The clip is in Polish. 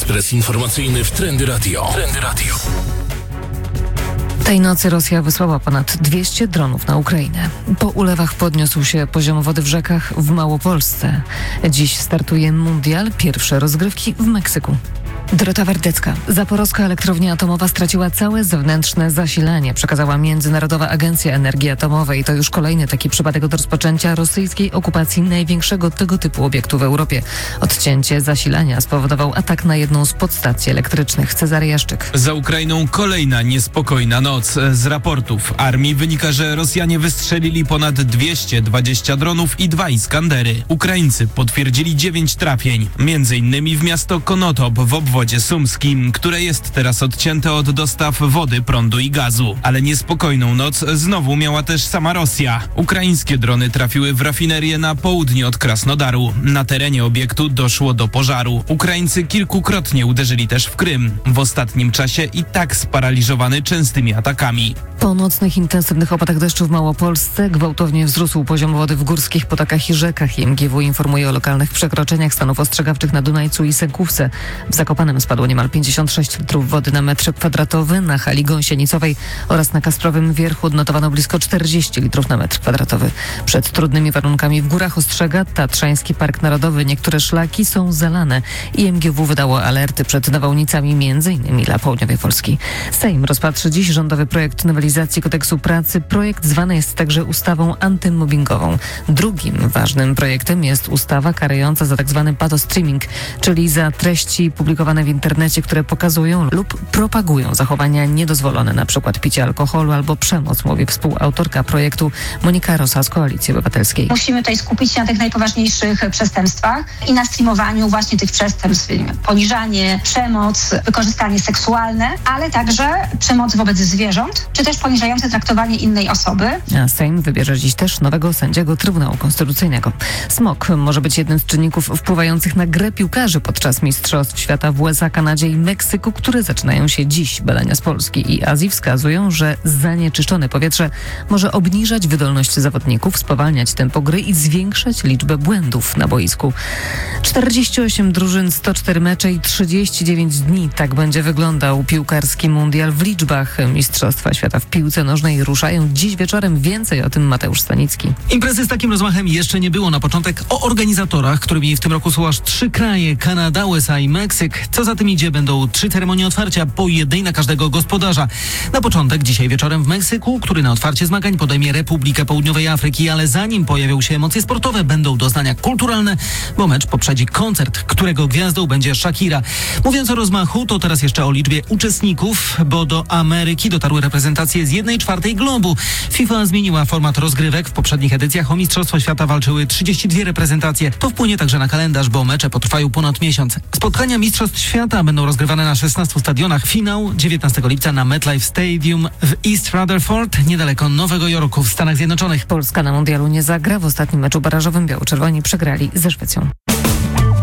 Ekspres informacyjny w Trendy Radio. Tej nocy Rosja wysłała ponad 200 dronów na Ukrainę. Po ulewach podniósł się poziom wody w rzekach w Małopolsce. Dziś startuje mundial, pierwsze rozgrywki w Meksyku. Dorota Wardecka. Zaporowska elektrownia atomowa straciła całe zewnętrzne zasilanie, przekazała Międzynarodowa Agencja Energii Atomowej. To już kolejny taki przypadek od rozpoczęcia rosyjskiej okupacji największego tego typu obiektu w Europie. Odcięcie zasilania spowodował atak na jedną z podstacji elektrycznych. Cezary Jaszczyk. Za Ukrainą kolejna niespokojna noc. Z raportów armii wynika, że Rosjanie wystrzelili ponad 220 dronów i 2 Iskandery. Ukraińcy potwierdzili 9 trafień, m.in. w miasto Konotop w obwodzie sumskim, które jest teraz odcięte od dostaw wody, prądu i gazu. Ale niespokojną noc znowu miała też sama Rosja. Ukraińskie drony trafiły w rafinerię na południe od Krasnodaru. Na terenie obiektu doszło do pożaru. Ukraińcy kilkukrotnie uderzyli też w Krym. W ostatnim czasie i tak sparaliżowany częstymi atakami. Po nocnych intensywnych opadach deszczu w Małopolsce gwałtownie wzrósł poziom wody w górskich potokach i rzekach. IMGW informuje o lokalnych przekroczeniach stanów ostrzegawczych na Dunajcu i Sękówce. W Zakopanem spadło niemal 56 litrów wody na metr kwadratowy, na hali Gąsienicowej oraz na Kasprowym Wierchu odnotowano blisko 40 litrów na metr kwadratowy. Przed trudnymi warunkami w górach ostrzega Tatrzański Park Narodowy. Niektóre szlaki są zalane. IMGW wydało alerty przed nawałnicami m.in. dla południowej Polski. Sejm rozpatrzy dziś rządowy projekt nowelizacji kodeksu pracy. Projekt zwany jest także ustawą antymobbingową. Drugim ważnym projektem jest ustawa karająca za tzw. patostreaming, czyli za treści publikowane w internecie, które pokazują lub propagują zachowania niedozwolone, np. picie alkoholu albo przemoc, mówi współautorka projektu Monika Rosa z Koalicji Obywatelskiej. Musimy tutaj skupić się na tych najpoważniejszych przestępstwach i na streamowaniu właśnie tych przestępstw. Poniżanie, przemoc, wykorzystanie seksualne, ale także przemoc wobec zwierząt, czy też poniżające traktowanie innej osoby. A Sejm wybierze dziś też nowego sędziego Trybunału Konstytucyjnego. Smog może być jednym z czynników wpływających na grę piłkarzy podczas Mistrzostw Świata w USA, Kanadzie i Meksyku, które zaczynają się dziś. Badania z Polski i Azji wskazują, że zanieczyszczone powietrze może obniżać wydolność zawodników, spowalniać tempo gry i zwiększać liczbę błędów na boisku. 48 drużyn, 104 mecze i 39 dni. Tak będzie wyglądał piłkarski mundial w liczbach. Mistrzostwa Świata w piłce nożnej ruszają dziś wieczorem. Więcej o tym Mateusz Stanicki. Imprezy z takim rozmachem jeszcze nie było. Na początek o organizatorach, którymi w tym roku są aż 3 kraje: Kanada, USA i Meksyk. Co za tym idzie, będą 3 ceremonie otwarcia, po jednej na każdego gospodarza. Na początek dzisiaj wieczorem w Meksyku, który na otwarcie zmagań podejmie Republikę Południowej Afryki, ale zanim pojawią się emocje sportowe, będą doznania kulturalne, bo mecz poprzedzi koncert, którego gwiazdą będzie Shakira. Mówiąc o rozmachu, to teraz jeszcze o liczbie uczestników, bo do Ameryki dotarły reprezentacje z 1/4 globu. FIFA zmieniła format rozgrywek. W poprzednich edycjach o Mistrzostwo Świata walczyły 32 reprezentacje. To wpłynie także na kalendarz, bo mecze potrwają ponad miesiąc. Spotkania Mistrzostw Świata będą rozgrywane na 16 stadionach. Finał 19 lipca na MetLife Stadium w East Rutherford, niedaleko Nowego Jorku w Stanach Zjednoczonych. Polska na mundialu nie zagra. W ostatnim meczu barażowym biało-czerwoni przegrali ze Szwecją.